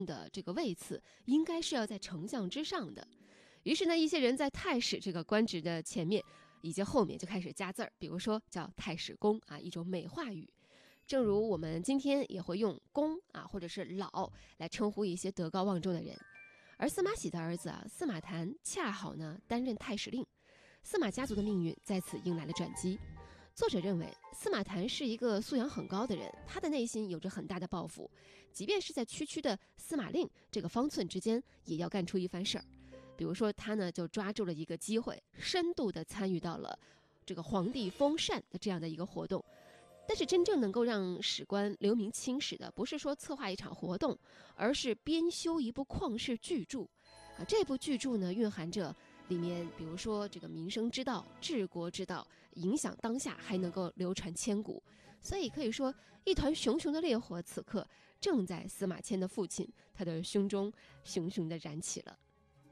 的这个位次应该是要在丞相之上的。于是呢，一些人在太史这个官职的前面以及后面就开始加字儿，比如说叫太史公啊，一种美化语。正如我们今天也会用公啊或者是老来称呼一些德高望重的人。而司马喜的儿子啊司马谈恰好呢担任太史令，司马家族的命运在此迎来了转机。作者认为司马谈是一个素养很高的人，他的内心有着很大的抱负，即便是在区区的司马令这个方寸之间，也要干出一番事儿。比如说他呢就抓住了一个机会，深度的参与到了这个皇帝封禅的这样的一个活动。但是真正能够让史官留名青史的，不是说策划一场活动，而是编修一部旷世巨著啊。这部巨著呢蕴含着里面比如说这个民生之道、治国之道，影响当下，还能够流传千古。所以可以说一团熊熊的烈火此刻正在司马迁的父亲他的胸中熊熊的燃起了。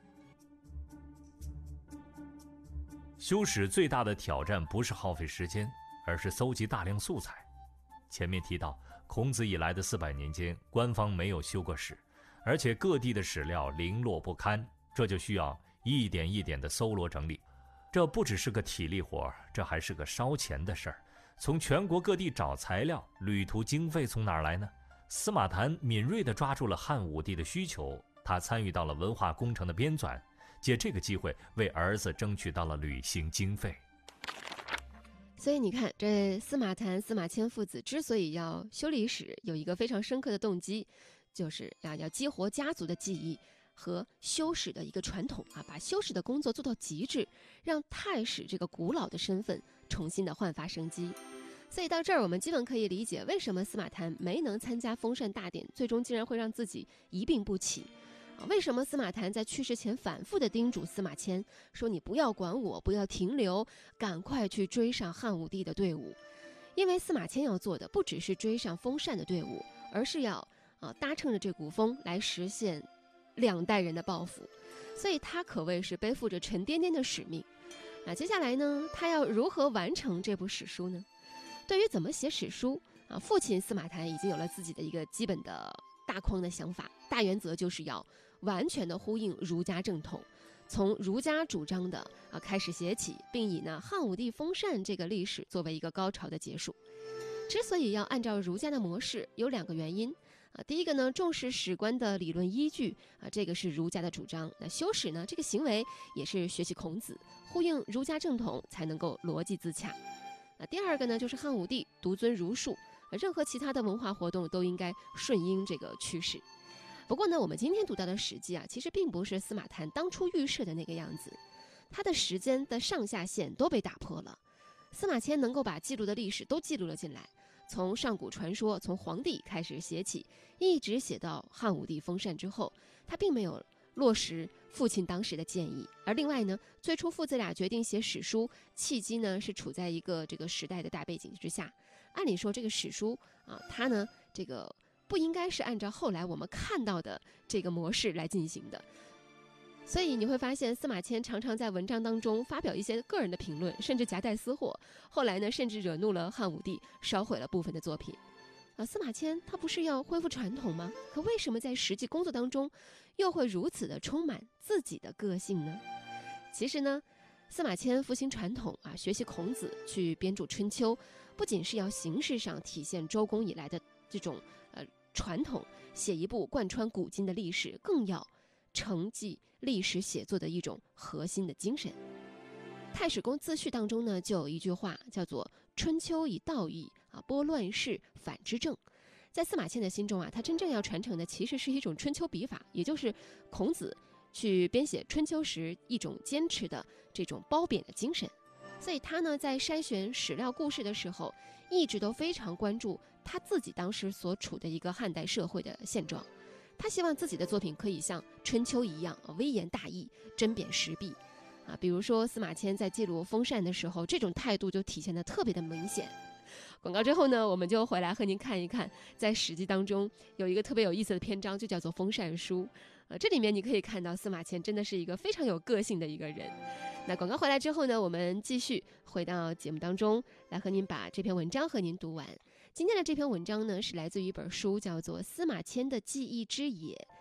修史最大的挑战不是耗费时间，而是搜集大量素材。前面提到，孔子以来的400年间，官方没有修过史，而且各地的史料零落不堪，这就需要一点一点的搜罗整理。这不只是个体力活，这还是个烧钱的事儿。从全国各地找材料，旅途经费从哪儿来呢？司马谈敏锐地抓住了汉武帝的需求，他参与到了文化工程的编纂，借这个机会为儿子争取到了旅行经费。 所以你看，这司马谈、司马迁父子之所以要修历史，有一个非常深刻的动机，就是要激活家族的记忆和修史的一个传统啊，把修史的工作做到极致，让太史这个古老的身份重新的焕发生机。所以到这儿，我们基本可以理解为什么司马谈没能参加封禅大典，最终竟然会让自己一病不起。为什么司马谈在去世前反复的叮嘱司马迁说，你不要管我，不要停留，赶快去追上汉武帝的队伍。因为司马迁要做的不只是追上封禅的队伍，而是要搭乘着这股风来实现2代人的抱负。所以他可谓是背负着沉甸甸的使命。接下来呢，他要如何完成这部史书呢？对于怎么写史书父亲司马谈已经有了自己的一个基本的大框的想法，大原则就是要完全的呼应儒家正统，从儒家主张的开始写起，并以呢汉武帝封禅这个历史作为一个高潮的结束。之所以要按照儒家的模式，有2个原因第一个呢，重视史官的理论依据这个是儒家的主张。那修史呢，这个行为也是学习孔子，呼应儒家正统，才能够逻辑自洽。那第2个呢，就是汉武帝独尊儒术，任何其他的文化活动都应该顺应这个趋势。不过呢，我们今天读到的史记其实并不是司马谈当初预设的那个样子，他的时间的上下限都被打破了。司马迁能够把记录的历史都记录了进来，从上古传说，从黄帝开始写起，一直写到汉武帝封禅之后，他并没有落实父亲当时的建议。而另外呢，最初父子俩决定写史书，契机呢是处在一个这个时代的大背景之下。按理说这个史书它呢这个不应该是按照后来我们看到的这个模式来进行的。所以你会发现司马迁常常在文章当中发表一些个人的评论，甚至夹带私货，后来呢甚至惹怒了汉武帝，烧毁了部分的作品。司马迁他不是要恢复传统吗？可为什么在实际工作当中又会如此的充满自己的个性呢？其实呢，司马迁复兴传统学习孔子去编著春秋，不仅是要形式上体现周公以来的这种传统，写一部贯穿古今的历史，更要承继历史写作的一种核心的精神。太史公自序当中呢，就有一句话叫做春秋以道义拨乱世，反之政。在司马迁的心中他真正要传承的其实是一种春秋笔法，也就是孔子去编写春秋时一种坚持的这种褒贬的精神。所以他呢在筛选史料故事的时候，一直都非常关注他自己当时所处的一个汉代社会的现状。他希望自己的作品可以像春秋一样微言大义，针砭时弊比如说司马迁在记录封禅的时候，这种态度就体现得特别的明显。广告之后呢，我们就回来和您看一看，在史记当中有一个特别有意思的篇章，就叫做封禅书。这里面你可以看到司马迁真的是一个非常有个性的一个人。那广告回来之后呢，我们继续回到节目当中来和您把这篇文章和您读完。今天的这篇文章呢，是来自于一本书，叫做《司马迁的记忆之野》，